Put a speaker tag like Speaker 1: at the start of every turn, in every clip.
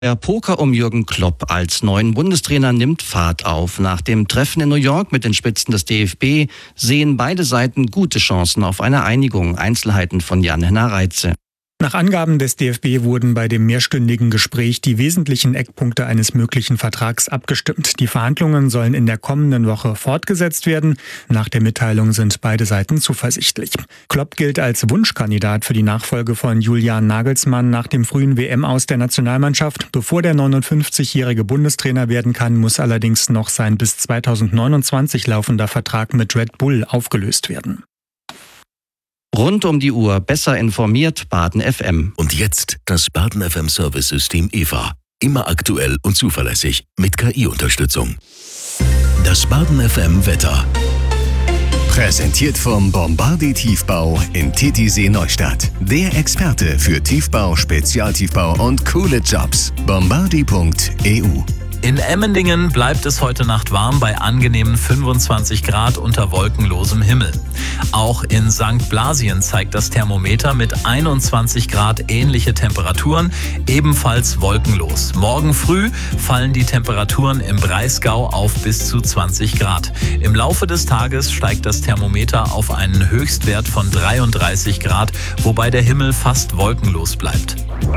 Speaker 1: Der Poker um Jürgen Klopp als neuen Bundestrainer nimmt Fahrt auf. Nach dem Treffen in New York mit den Spitzen des DFB sehen beide Seiten gute Chancen auf eine Einigung. Einzelheiten von Jan-Henner Reitze.
Speaker 2: Nach Angaben des DFB wurden bei dem mehrstündigen Gespräch die wesentlichen Eckpunkte eines möglichen Vertrags abgestimmt. Die Verhandlungen sollen in der kommenden Woche fortgesetzt werden. Nach der Mitteilung sind beide Seiten zuversichtlich. Klopp gilt als Wunschkandidat für die Nachfolge von Julian Nagelsmann nach dem frühen WM-Aus der Nationalmannschaft. Bevor der 59-jährige Bundestrainer werden kann, muss allerdings noch sein bis 2029 laufender Vertrag mit Red Bull aufgelöst werden.
Speaker 1: Rund um die Uhr besser informiert Baden FM.
Speaker 3: Und jetzt das Baden FM Service-System EVA. Immer aktuell und zuverlässig mit KI-Unterstützung. Das Baden FM Wetter. Präsentiert vom Bombardier Tiefbau in Titisee Neustadt. Der Experte für Tiefbau, Spezialtiefbau und coole Jobs. Bombardier.eu.
Speaker 4: In Emmendingen bleibt es heute Nacht warm bei angenehmen 25 Grad unter wolkenlosem Himmel. Auch in St. Blasien zeigt das Thermometer mit 21 Grad ähnliche Temperaturen, ebenfalls wolkenlos. Morgen früh fallen die Temperaturen im Breisgau auf bis zu 20 Grad. Im Laufe des Tages steigt das Thermometer auf einen Höchstwert von 33 Grad, wobei der Himmel fast wolkenlos bleibt.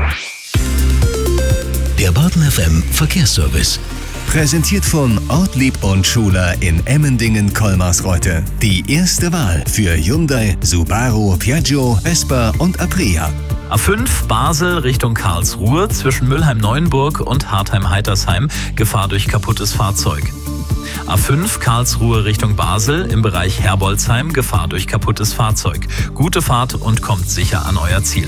Speaker 3: Der Baden FM Verkehrsservice. Präsentiert von Ortlieb und Schuler in Emmendingen-Kolmarsreuth. Die erste Wahl für Hyundai, Subaru, Piaggio, Vespa und Aprilia.
Speaker 4: A5 Basel Richtung Karlsruhe zwischen Mülheim-Neuenburg und Hartheim-Heitersheim. Gefahr durch kaputtes Fahrzeug. A5 Karlsruhe Richtung Basel im Bereich Herbolzheim. Gefahr durch kaputtes Fahrzeug. Gute Fahrt und kommt sicher an euer Ziel.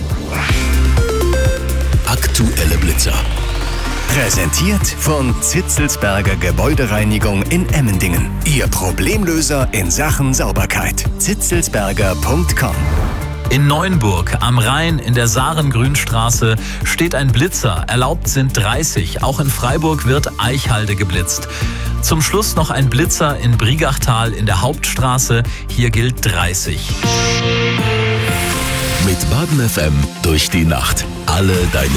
Speaker 3: Aktuelle Blitzer. Präsentiert von Zitzelsberger Gebäudereinigung in Emmendingen. Ihr Problemlöser in Sachen Sauberkeit. zitzelsberger.com.
Speaker 4: In Neuenburg am Rhein in der Sarengrünstraße steht ein Blitzer. Erlaubt sind 30. Auch in Freiburg wird Eichhalde geblitzt. Zum Schluss noch ein Blitzer in Briegachtal in der Hauptstraße. Hier gilt 30.
Speaker 3: Mit Baden FM durch die Nacht. Alle deine